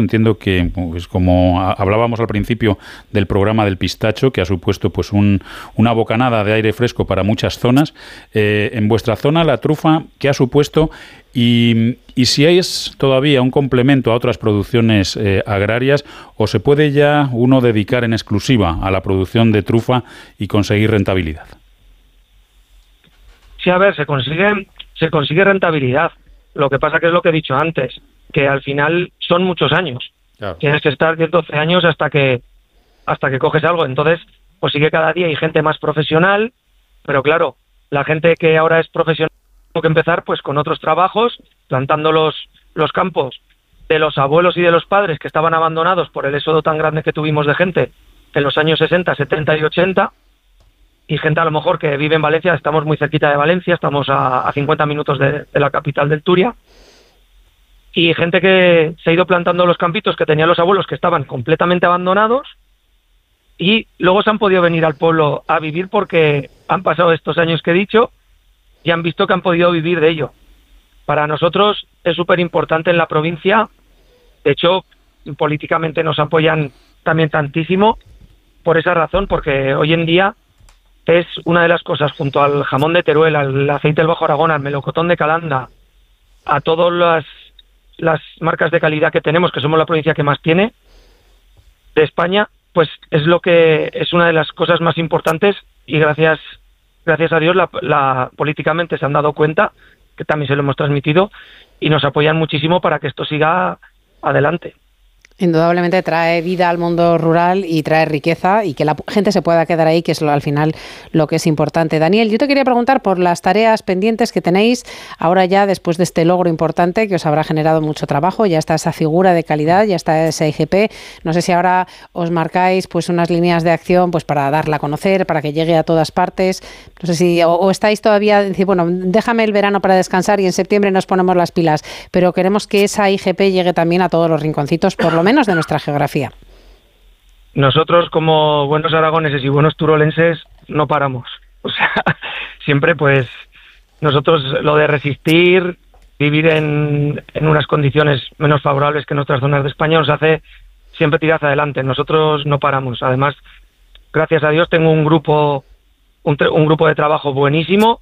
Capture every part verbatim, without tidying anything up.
entiendo que, pues, como hablábamos al principio del programa del pistacho, que ha supuesto pues un, una bocanada de aire fresco para muchas zonas, eh, en vuestra zona la trufa, ¿qué ha supuesto? Y, y si es todavía un complemento a otras producciones eh, agrarias, o se puede ya uno dedicar en exclusiva a la producción de trufa y conseguir rentabilidad. Sí, a ver, se consigue, se consigue rentabilidad. Lo que pasa que es lo que he dicho antes, que al final son muchos años. Claro. Tienes que estar diez, doce años hasta que hasta que coges algo. Entonces, pues sí que cada día hay gente más profesional, pero claro, la gente que ahora es profesional tiene que empezar pues con otros trabajos, plantando los, los campos de los abuelos y de los padres que estaban abandonados por el éxodo tan grande que tuvimos de gente en los años sesenta, setenta y ochenta, y gente a lo mejor que vive en Valencia. Estamos muy cerquita de Valencia, estamos a, a cincuenta minutos de, de la capital del Turia, y gente que se ha ido plantando los campitos que tenían los abuelos que estaban completamente abandonados, y luego se han podido venir al pueblo a vivir porque han pasado estos años que he dicho y han visto que han podido vivir de ello. Para nosotros es súper importante en la provincia. De hecho, políticamente nos apoyan también tantísimo por esa razón, porque hoy en día es una de las cosas, junto al jamón de Teruel, al aceite del Bajo Aragón, al melocotón de Calanda, a todas las, las marcas de calidad que tenemos, que somos la provincia que más tiene de España, pues es lo que es una de las cosas más importantes, y gracias gracias a Dios la, la políticamente se han dado cuenta, que también se lo hemos transmitido, y nos apoyan muchísimo para que esto siga adelante. Indudablemente trae vida al mundo rural y trae riqueza, y que la gente se pueda quedar ahí, que es lo, al final lo que es importante. Daniel, yo te quería preguntar por las tareas pendientes que tenéis ahora ya después de este logro importante que os habrá generado mucho trabajo. Ya está esa figura de calidad, ya está ese I G P. No sé si ahora os marcáis pues unas líneas de acción pues para darla a conocer, para que llegue a todas partes. No sé si o, o estáis todavía decir, bueno, déjame el verano para descansar y en septiembre nos ponemos las pilas, pero queremos que esa I G P llegue también a todos los rinconcitos, por lo menos de nuestra geografía. Nosotros, como buenos aragoneses y buenos turolenses, no paramos. O sea, siempre pues nosotros lo de resistir, vivir en, en unas condiciones menos favorables que en otras zonas de España, nos hace siempre tirar hacia adelante. Nosotros no paramos. Además, gracias a Dios tengo un grupo un, un grupo de trabajo buenísimo,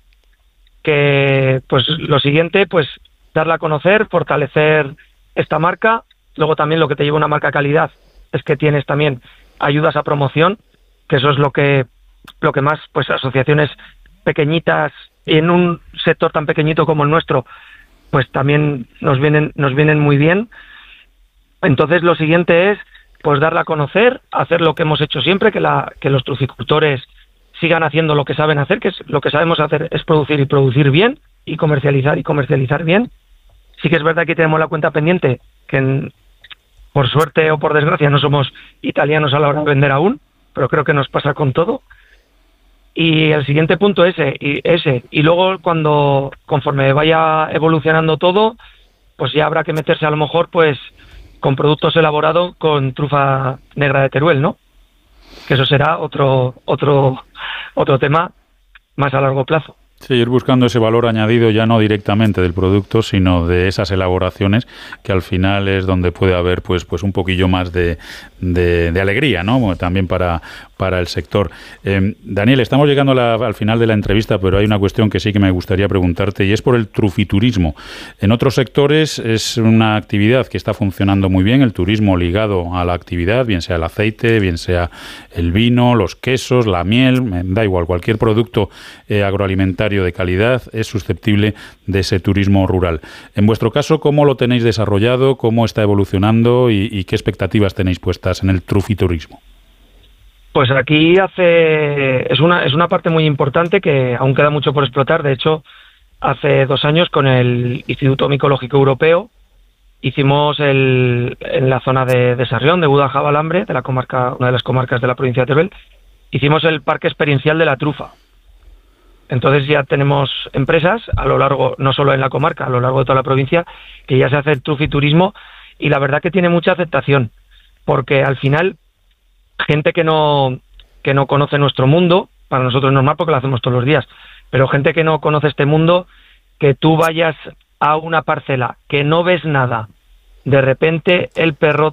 que pues lo siguiente, pues darla a conocer, fortalecer esta marca. Luego también lo que te lleva una marca calidad es que tienes también ayudas a promoción, que eso es lo que lo que más pues asociaciones pequeñitas y en un sector tan pequeñito como el nuestro pues también nos vienen nos vienen muy bien. Entonces lo siguiente es pues darla a conocer, hacer lo que hemos hecho siempre, que la que los truficultores sigan haciendo lo que saben hacer, que es lo que sabemos hacer, es producir y producir bien, y comercializar y comercializar bien. Sí que es verdad que tenemos la cuenta pendiente, que en, por suerte o por desgracia no somos italianos a la hora de vender aún, pero creo que nos pasa con todo. Y el siguiente punto ese, y ese, y luego cuando, conforme vaya evolucionando todo, pues ya habrá que meterse a lo mejor pues con productos elaborados con trufa negra de Teruel, ¿no? Que eso será otro, otro, otro tema más a largo plazo. Sí, ir buscando ese valor añadido ya no directamente del producto, sino de esas elaboraciones, que al final es donde puede haber pues pues un poquillo más de, de, de alegría, ¿no? Bueno, también para, para el sector. Eh, Daniel, estamos llegando a la, al final de la entrevista, pero hay una cuestión que sí que me gustaría preguntarte, y es por el trufiturismo. En otros sectores es una actividad que está funcionando muy bien, el turismo ligado a la actividad, bien sea el aceite, bien sea el vino, los quesos, la miel, da igual, cualquier producto eh, agroalimentario de calidad es susceptible de ese turismo rural. En vuestro caso, ¿cómo lo tenéis desarrollado? ¿Cómo está evolucionando? ¿Y, y qué expectativas tenéis puestas en el trufiturismo? Pues aquí hace es una es una parte muy importante que aún queda mucho por explotar. De hecho, hace dos años con el Instituto Micológico Europeo hicimos el, en la zona de, de Sarrión, de Buda-Jabalambre, de la comarca, una de las comarcas de la provincia de Teruel, hicimos el parque experiencial de la trufa. Entonces ya tenemos empresas a lo largo, no solo en la comarca, a lo largo de toda la provincia, que ya se hace el trufiturismo, y la verdad que tiene mucha aceptación, porque al final gente que no que no conoce nuestro mundo, para nosotros es normal porque lo hacemos todos los días, pero gente que no conoce este mundo, que tú vayas a una parcela que no ves nada, de repente el perro